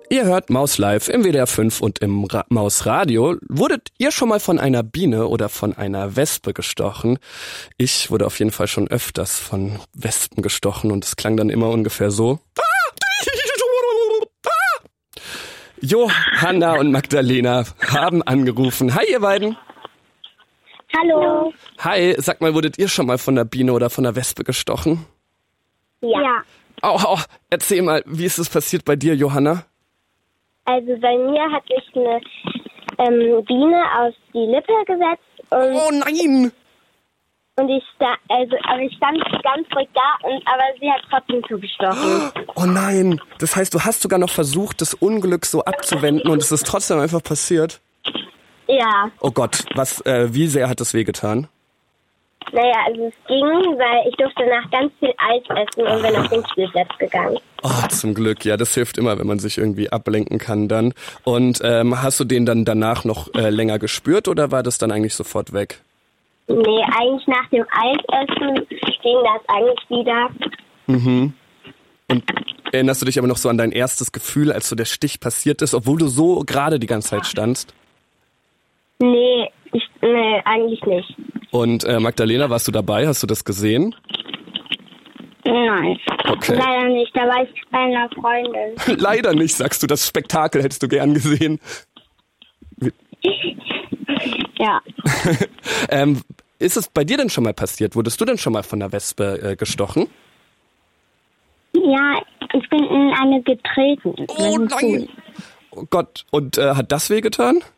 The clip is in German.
Ihr hört Maus Live im WDR 5 und im Maus Radio. Wurdet ihr schon mal von einer Biene oder von einer Wespe gestochen? Ich wurde auf jeden Fall schon öfters von Wespen gestochen und es klang dann immer ungefähr so. Johanna und Magdalena haben angerufen. Hi ihr beiden. Hallo. Hi, sag mal, wurdet ihr schon mal von der Biene oder von der Wespe gestochen? Ja. Oh, erzähl mal, wie ist es passiert bei dir, Johanna? Also bei mir hat sich eine Biene auf die Lippe gesetzt und Oh nein! und ich stand ganz ruhig da, aber sie hat trotzdem zugestochen. Oh nein! Das heißt, du hast sogar noch versucht, das Unglück so abzuwenden und es ist trotzdem einfach passiert? Ja. Oh Gott, wie sehr hat das wehgetan? Naja, also es ging, weil ich durfte danach ganz viel Eis essen und bin auf den Spielplatz gegangen. Oh, zum Glück. Ja, das hilft immer, wenn man sich irgendwie ablenken kann dann. Und hast du den dann danach noch länger gespürt oder war das dann eigentlich sofort weg? Nee, eigentlich nach dem Eisessen ging das eigentlich wieder. Mhm. Und erinnerst du dich aber noch so an dein erstes Gefühl, als so der Stich passiert ist, obwohl du so gerade die ganze Zeit standst? Nee, eigentlich nicht. Und Magdalena, warst du dabei? Hast du das gesehen? Nein. Okay. Leider nicht, da war ich bei einer Freundin. Leider nicht, sagst du. Das Spektakel hättest du gern gesehen. Ja. Ist es bei dir denn schon mal passiert? Wurdest du denn schon mal von der Wespe gestochen? Ja, ich bin in eine getreten. Oh nein! Oh Gott, und hat das wehgetan?